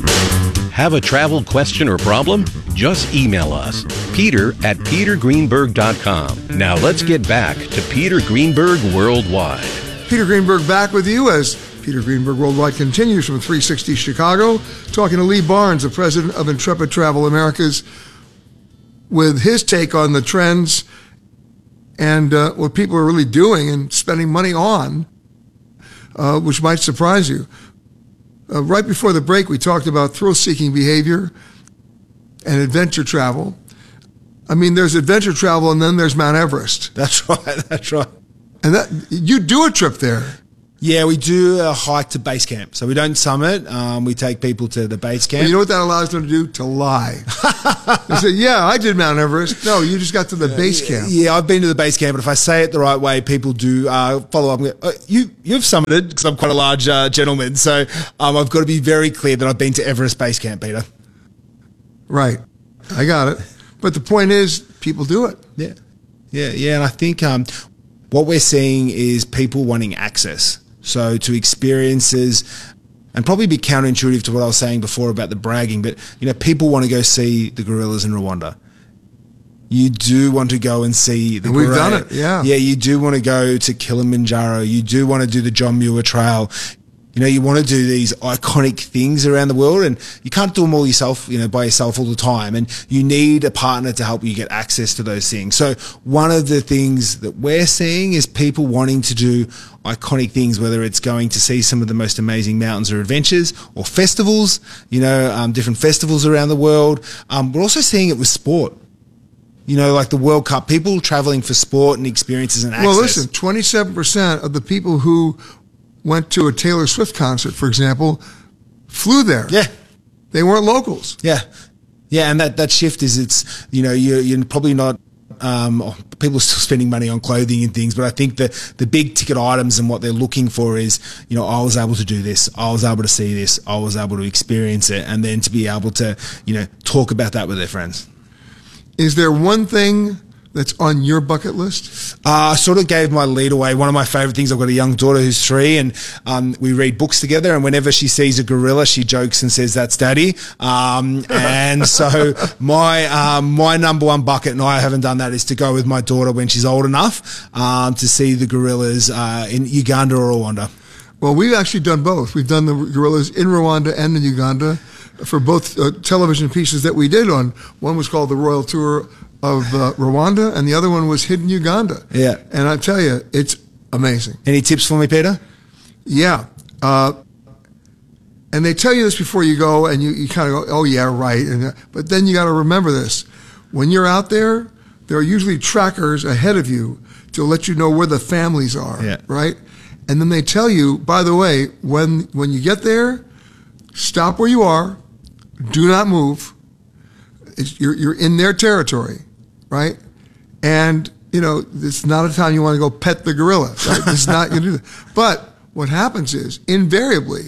Have a travel question or problem? Just email us, peter@petergreenberg.com. Now let's get back to Peter Greenberg Worldwide. Peter Greenberg back with you as Peter Greenberg Worldwide continues from 360 Chicago, talking to Lee Barnes, the president of Intrepid Travel Americas, with his take on the trends and what people are really doing and spending money on, which might surprise you. Right before the break, we talked about thrill-seeking behavior and adventure travel. I mean, there's adventure travel, and then there's Mount Everest. That's right. That's right. And that you do a trip there. Yeah, we do a hike to base camp. So we don't summit. We take people to the base camp. But you know what that allows them to do? To lie. They say, yeah, I did Mount Everest. No, you just got to the base camp. Yeah, I've been to the base camp, but if I say it the right way, people do follow up and go, you've summited, because I'm quite a large gentleman. So I've got to be very clear that I've been to Everest Base Camp, Peter. Right. I got it. But the point is, people do it. Yeah. And I think what we're seeing is people wanting access. So to experiences, and probably be counterintuitive to what I was saying before about the bragging, but people want to go see the gorillas in Rwanda. You do want to go and see the gorilla. We've done it, yeah. Yeah, you do want to go to Kilimanjaro. You do want to do the John Muir Trail. You want to do these iconic things around the world, and you can't do them all yourself, by yourself all the time. And you need a partner to help you get access to those things. So one of the things that we're seeing is people wanting to do iconic things, whether it's going to see some of the most amazing mountains or adventures or festivals, different festivals around the world. We're also seeing it with sport. Like the World Cup, people traveling for sport and experiences and access. Well, listen, 27% of the people who went to a Taylor Swift concert, for example, flew there. Yeah. They weren't locals. Yeah. Yeah, and that shift is you're probably not people are still spending money on clothing and things, but I think the big ticket items and what they're looking for is, I was able to do this, I was able to see this, I was able to experience it, and then to be able to, talk about that with their friends. Is there one thing that's on your bucket list? I sort of gave my lead away. One of my favorite things, I've got a young daughter who's 3, and we read books together, and whenever she sees a gorilla, she jokes and says, "That's Daddy." And so my number one bucket, and I haven't done that, is to go with my daughter when she's old enough to see the gorillas in Uganda or Rwanda. Well, we've actually done both. We've done the gorillas in Rwanda and in Uganda for both television pieces that we did on. One was called The Royal Tour of Rwanda, and the other one was Hidden Uganda. Yeah. And I tell you, it's amazing. Any tips for me, Peter? Yeah. And they tell you this before you go, and you kind of go, oh, yeah, right. But then you got to remember this. When you're out there, there are usually trackers ahead of you to let you know where the families are, right? And then they tell you, by the way, when you get there, stop where you are, do not move. You're in their territory, right? And, it's not a time you want to go pet the gorilla, right? It's not going to do that. But what happens is, invariably,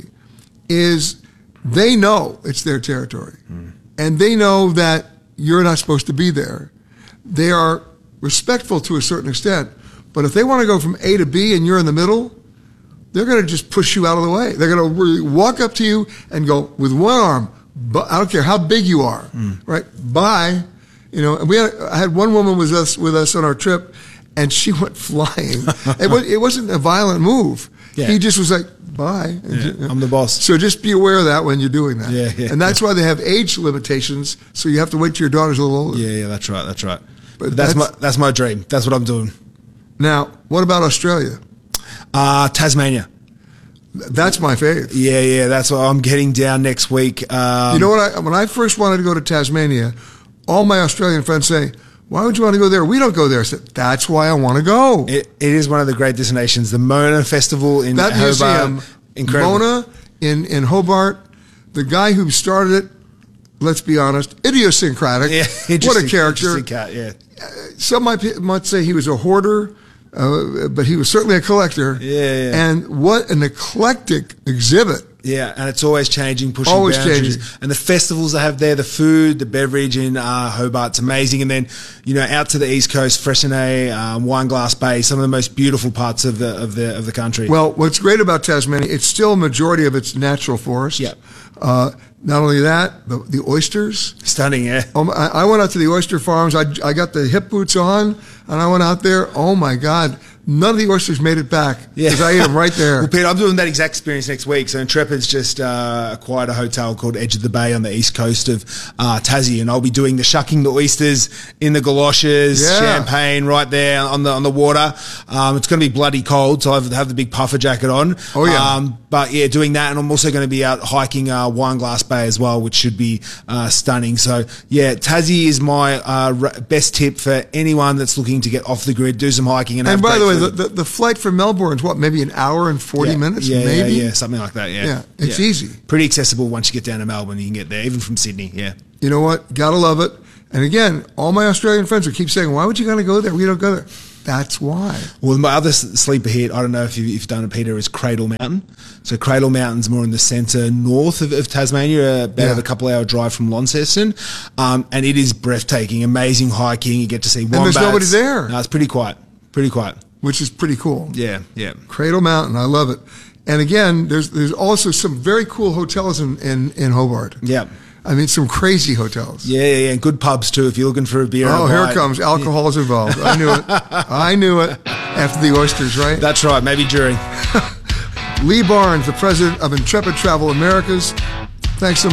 they know it's their territory. And they know that you're not supposed to be there. They are respectful to a certain extent. But if they want to go from A to B and you're in the middle, they're going to just push you out of the way. They're going to really walk up to you and go with one arm, I don't care how big you are, right? Bye. And I had one woman with us on our trip, and she went flying. It wasn't a violent move. Yeah. He just was like, bye. Yeah, I'm the boss. So just be aware of that when you're doing that. Yeah. And that's why they have age limitations, so you have to wait till your daughter's a little older. Yeah, that's right. But that's my dream. That's what I'm doing. Now, what about Australia? Tasmania. That's my fave. Yeah. That's what I'm getting down next week. You know what? When I first wanted to go to Tasmania, all my Australian friends say, "Why would you want to go there? We don't go there." I said, "That's why I want to go." It is one of the great destinations. The Mona Festival in that Hobart. Museum, Incredible. Mona in Hobart. The guy who started it, let's be honest, idiosyncratic. Yeah, what a character. Cat, yeah. Some might say he was a hoarder. But he was certainly a collector. Yeah. And what an eclectic exhibit Yeah, and it's always changing, pushing Always boundaries. changing. And the festivals they have there, the food, the beverage in Hobart's amazing. And then, out to the East Coast, Freixenet, Wineglass Bay, some of the most beautiful parts of the country. Well, what's great about Tasmania, it's still a majority of its natural forest. Yeah. Not only that, the oysters. Stunning, yeah. I went out to the oyster farms. I got the hip boots on, and I went out there. Oh, my God. None of the oysters made it back because I ate them right there. Well, Peter, I'm doing that exact experience next week. So Intrepid's just acquired a hotel called Edge of the Bay on the east coast of Tassie, and I'll be doing the shucking the oysters in the galoshes, champagne right there on the water. It's going to be bloody cold, so I have the big puffer jacket on. Oh, yeah. But yeah, doing that, and I'm also going to be out hiking Wineglass Bay as well, which should be stunning. So yeah, Tassie is my best tip for anyone that's looking to get off the grid, do some hiking, and have by the way, food. the flight from Melbourne's what, maybe an hour and 40 minutes? Maybe? Yeah, something like that, Yeah, it's easy. Pretty accessible once you get down to Melbourne. You can get there, even from Sydney, yeah. You know what? Gotta love it. And again, all my Australian friends will keep saying, why would you gotta go there? We don't go there. That's why. Well, my other sleeper hit, I don't know if you've done it, Peter, is Cradle Mountain. So Cradle Mountain's more in the centre north of Tasmania, about a couple-hour drive from Launceston. And it is breathtaking, amazing hiking. You get to see wombats. And there's nobody there. No, it's pretty quiet. Pretty quiet. Which is pretty cool. Yeah. Cradle Mountain, I love it. And again, there's also some very cool hotels in Hobart. Yeah. I mean, some crazy hotels. Yeah, and good pubs too if you're looking for a beer. Oh, here it comes. Alcohol's involved. I knew it. I knew it. After the oysters, right? That's right, maybe during. Lee Barnes, the president of Intrepid Travel Americas. Thanks so much.